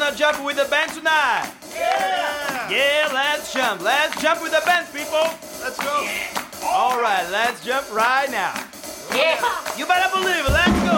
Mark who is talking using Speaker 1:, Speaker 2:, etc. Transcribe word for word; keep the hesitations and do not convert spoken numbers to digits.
Speaker 1: gonna jump with the band tonight?
Speaker 2: Yeah!
Speaker 1: Yeah, let's jump. Let's jump with the band, people.
Speaker 2: Let's go.
Speaker 1: All right, let's jump right now.
Speaker 3: Yeah.
Speaker 1: You better believe it. Let's go.